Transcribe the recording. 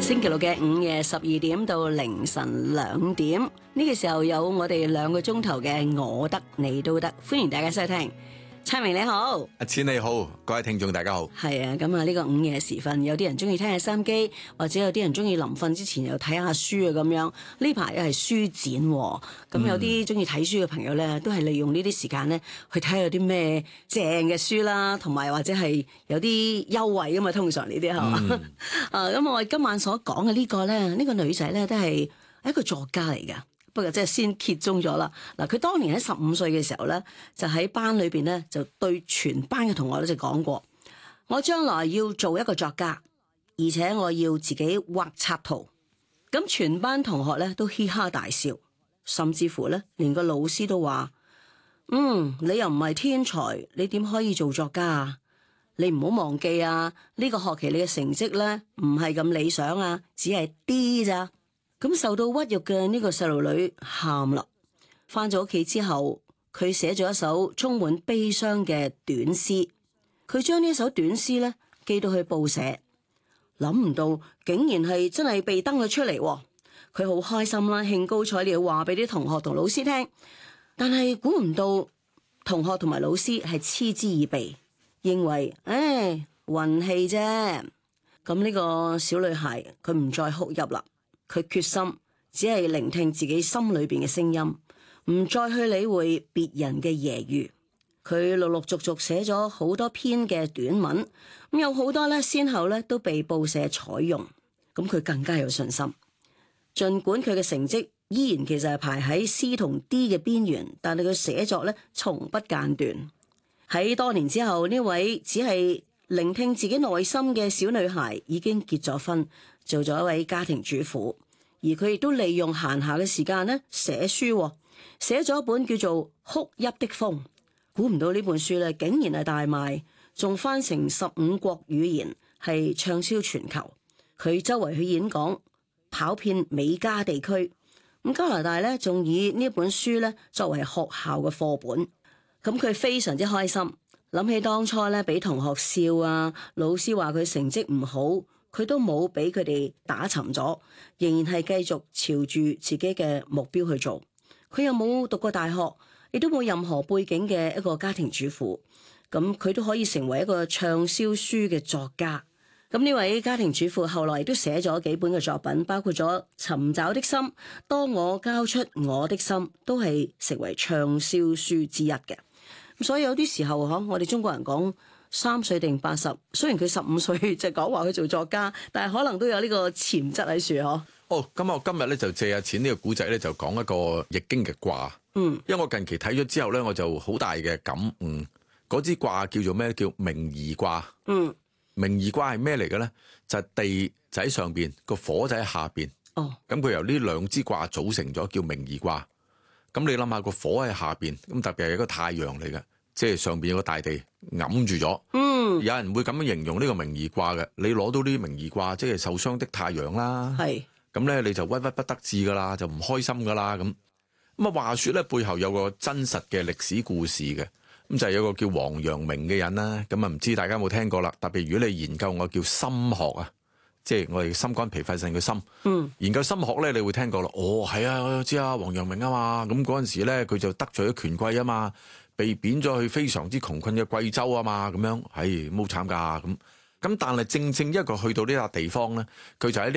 星期六嘅午夜12點到凌晨2點，呢個時候有我哋2個鐘頭嘅我得你都得，歡迎大家收聽。燦明你好， 阿錢你好，各位聽眾大家好。 係啊，咁啊呢個午夜時分，有啲人中意聽下收音機，或者有啲人中意臨瞓之前又睇下書啊咁樣。呢排又係書展，咁有啲中意睇書嘅朋友咧，都係利用呢啲時間咧去睇下有啲咩正嘅書啦，同埋或者係有啲優惠噶嘛，通常呢啲係嘛。咁我哋今晚所講嘅呢個咧，呢個女仔咧都係一個作家嚟噶。不過即係先揭盅咗啦。嗱，佢當年喺15歲嘅時候咧，就喺班裏邊咧，就對全班嘅同學咧就講過：我將來要做一個作家，而且我要自己畫插圖。咁全班同學咧都嘻哈大笑，甚至乎咧連個老師都話：你又唔係天才，你點可以做作家啊？你唔好忘記啊，呢個學期你嘅成績咧唔係咁理想啊，只係 D 咋。咁受到屈辱嘅呢個細路女喊啦，返咗屋企之後，佢寫咗一首充滿悲傷嘅短詩。佢將呢首短詩咧寄到去報社，諗唔到竟然係真係被登咗出嚟。佢好開心啦，興高采烈話俾啲同學同老師聽。但係估唔到同學同埋老師係嗤之以鼻，認為運氣啫。咁呢個小女孩佢唔再哭泣啦。佢決心只係聆聽自己心裏邊嘅聲音，唔再去理會別人嘅揶揄。佢陸陸續續寫咗好多篇嘅短文，咁有好多咧先後咧都被報社採用。咁佢更加有信心，盡管佢嘅成績依然其實係排喺 C 同 D 嘅邊緣，但係佢寫作咧從不間斷。喺多年之後，呢位只係聆聽自己內心嘅小女孩已經結咗婚，做咗一位家庭主婦，而佢亦都利用閒暇嘅時間咧寫書，寫咗一本叫做《哭泣的風》。估唔到呢本書咧竟然係大賣，仲翻成15國語言，係暢銷全球。佢周圍去演講，跑遍美加地區。咁加拿大咧仲以呢本書咧作為學校嘅課本。咁佢非常之開心，諗起當初咧俾同學笑啊，老師話佢成績唔好，佢都冇俾佢哋打沉咗，仍然係繼續朝住自己嘅目標去做。佢又冇讀過大學，亦都冇任何背景嘅一個家庭主婦，咁佢都可以成為一個暢銷書嘅作家。咁呢位家庭主婦後來亦都寫咗幾本嘅作品，包括咗《尋找的心》、《當我交出我的心》，都係成為暢銷書之一嘅。咁所以有啲時候我哋中國人講3歲定80，雖然佢15歲就講話佢做作家，但係可能都有呢個潛質喺處咁我今日咧就借阿錢呢個古仔咧，就講一個易經嘅卦。因為我近期睇咗之後咧，我就好大嘅感悟。嗰支卦叫做咩？叫明夷卦。明夷卦係咩嚟嘅咧？就係地就喺上邊，個火就喺下邊。咁佢由呢2支卦組成咗，叫明夷卦。咁你諗下，個火喺下邊，咁特別係一個太陽嚟嘅，即係上邊有個大地揞住咗。有人會咁樣形容呢個明夷卦嘅。你攞到呢啲明夷卦，即係受傷的太陽啦。係咁咧，你就鬱鬱不得志噶啦，就唔開心噶啦。咁啊，話說咧，背後有個真實嘅歷史故事嘅。咁就係有個叫王陽明嘅人啦。咁啊，唔知大家有冇聽過啦？特別如果你研究我叫心學啊，即係我哋心肝脾肺腎嘅心。研究心學咧，你會聽過啦。係啊，我知啊，王陽明啊嘛。咁嗰陣時咧，佢就得罪咗權貴啊嘛，被貶咗去非常之窮困嘅貴州啊嘛。咁樣，好慘噶咁。但係正一個去到呢笪地方咧，佢就喺呢